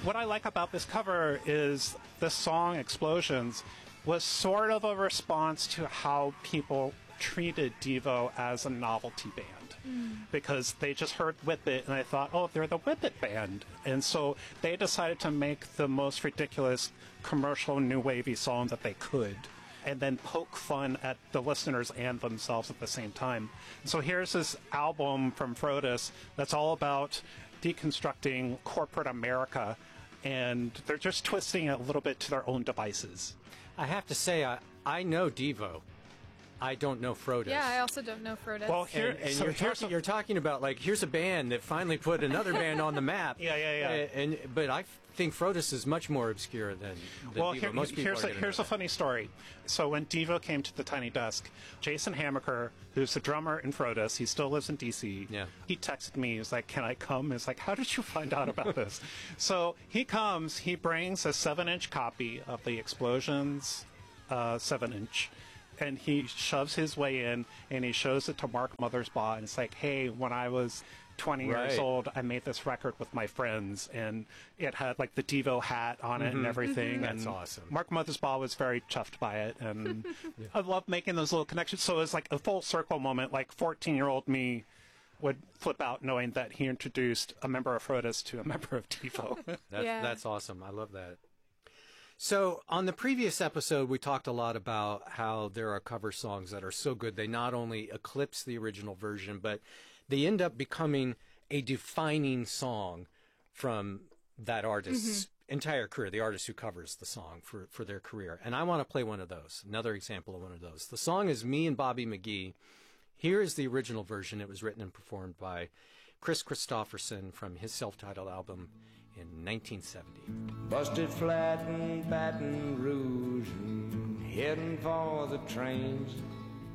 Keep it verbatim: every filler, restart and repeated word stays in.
what I like about this cover is this song, Explosions, was sort of a response to how people treated Devo as a novelty band. Mm. Because they just heard Whip It and they thought, oh, they're the Whip It band. And so they decided to make the most ridiculous commercial new wavy song that they could, and then poke fun at the listeners and themselves at the same time. So here's this album from Frodis that's all about deconstructing corporate America, and they're just twisting it a little bit to their own devices. I have to say, I, I know Devo. I don't know Frodis. Yeah, I also don't know Frodis. Well, here, and, and so you're, talking, you're talking about, like, here's a band that finally put another band on the map. Yeah, yeah, yeah. And, and But I think Frodis is much more obscure than, than well, Devo. Here, Most people here's are a, here's a funny story. So when Devo came to the Tiny Desk, Jason Hammaker, who's the drummer in Frodis, he still lives in D C. Yeah. He texted me. He was like, "Can I come?" It's like, "How did you find out about this?" So he comes. He brings a seven-inch copy of the Explosions uh, seven-inch. And he shoves his way in, and he shows it to Mark Mothersbaugh, and it's like, hey, when I was twenty right. years old, I made this record with my friends, and it had, like, the Devo hat on it mm-hmm. and everything. Mm-hmm. That's and awesome. Mark Mothersbaugh was very chuffed by it, and yeah. I love making those little connections. So it was like a full circle moment, like fourteen-year-old me would flip out knowing that he introduced a member of Frodis to a member of Devo. that's, yeah. that's awesome. I love that. So on the previous episode, we talked a lot about how there are cover songs that are so good they not only eclipse the original version, but they end up becoming a defining song from that artist's mm-hmm. entire career, the artist who covers the song for, for their career. And I want to play one of those, another example of one of those. The song is Me and Bobby McGee. Here is the original version. It was written and performed by Chris Christopherson from his self-titled album in nineteen seventy. Busted flat in Baton Rouge and heading for the trains.